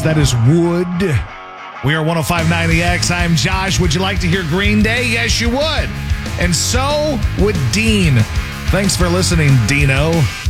That is Wood. We are 105.9 The X. I'm Josh. Would you like to hear Green Day? Yes, you would. And so would Dean. Thanks for listening, Dino.